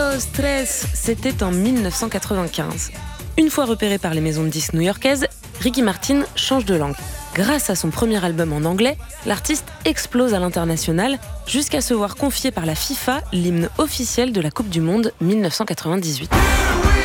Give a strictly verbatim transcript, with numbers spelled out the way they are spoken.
dos, tres, c'était en dix-neuf cent quatre-vingt-quinze. Une fois repéré par les maisons de disques new-yorkaises, Ricky Martin change de langue. Grâce à son premier album en anglais, l'artiste explose à l'international jusqu'à se voir confier par la FIFA l'hymne officiel de la Coupe du Monde dix-neuf cent quatre-vingt-dix-huit.